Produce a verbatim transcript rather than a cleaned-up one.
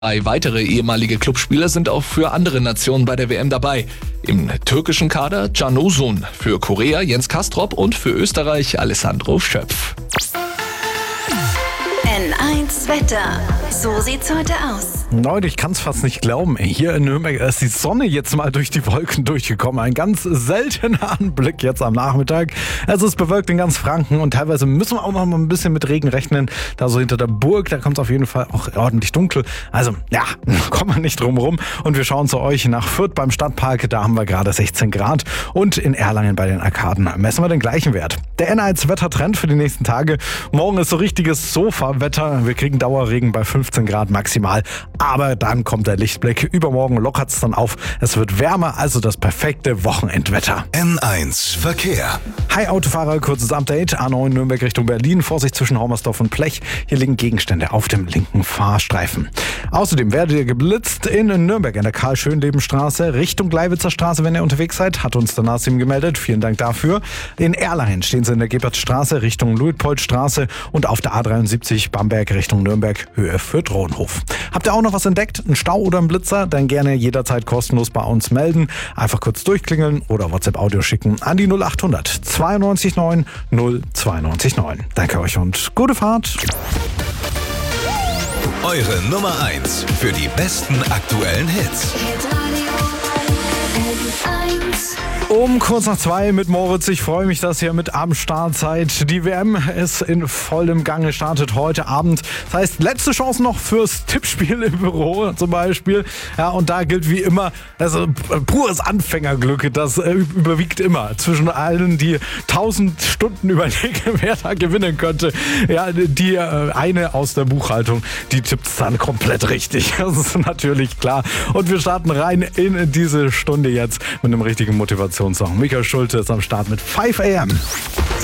Drei weitere ehemalige Clubspieler sind auch für andere Nationen bei der W M dabei. Im türkischen Kader Can Uzun, für Korea Jens Kastrop und für Österreich Alessandro Schöpf. N eins Wetter. So sieht's heute aus. Leute, ich kann's fast nicht glauben. Ey. Hier in Nürnberg ist die Sonne jetzt mal durch die Wolken durchgekommen. Ein ganz seltener Anblick jetzt am Nachmittag. Es ist bewölkt in ganz Franken und teilweise müssen wir auch noch mal ein bisschen mit Regen rechnen. Da so hinter der Burg, da kommt es auf jeden Fall auch ordentlich dunkel. Also ja, kommen wir nicht drum rum. Und wir schauen zu euch nach Fürth beim Stadtpark. Da haben wir gerade sechzehn Grad. Und in Erlangen bei den Arkaden messen wir den gleichen Wert. Der N eins Wettertrend für die nächsten Tage. Morgen ist so richtiges Sofa-Wetter. Wir kriegen Dauerregen bei fünfzehn Grad maximal. Aber dann kommt der Lichtblick. Übermorgen lockert es dann auf. Es wird wärmer, also das perfekte Wochenendwetter. N eins Verkehr. Hi Autofahrer, kurzes Update. A neun Nürnberg Richtung Berlin. Vorsicht zwischen Hommersdorf und Plech. Hier liegen Gegenstände auf dem linken Fahrstreifen. Außerdem werdet ihr geblitzt in Nürnberg in der Karl-Schönleben-Straße Richtung Gleiwitzer Straße, wenn ihr unterwegs seid. Hat uns der Nasim gemeldet. Vielen Dank dafür. In Erlangen stehen sie in der Gebertstraße Richtung Luitpoldstraße und auf der A dreiundsiebzig Bamberg Richtung Nürnberg Höhe für Drohenhof. Habt ihr auch noch was entdeckt? Ein Stau oder ein Blitzer? Dann gerne jederzeit kostenlos bei uns melden. Einfach kurz durchklingeln oder WhatsApp-Audio schicken an die null achthundert zweiundneunzig neun null zweiundneunzig neun. Danke euch und gute Fahrt. Eure Nummer eins für die besten aktuellen Hits. Um kurz nach zwei mit Moritz. Ich freue mich, dass ihr mit am Start seid. Die W M ist in vollem Gange, startet heute Abend. Das heißt, letzte Chance noch fürs Tippspiel im Büro zum Beispiel. Ja, und da gilt wie immer, also pures Anfängerglück. Das äh, überwiegt immer zwischen allen, die tausend Stunden überlegen, wer da gewinnen könnte. Ja, die äh, eine aus der Buchhaltung, die tippt es dann komplett richtig. Das ist natürlich klar. Und wir starten rein in diese Stunde jetzt mit einem richtigen Motivationssong. Michael Schulte ist am Start mit five a m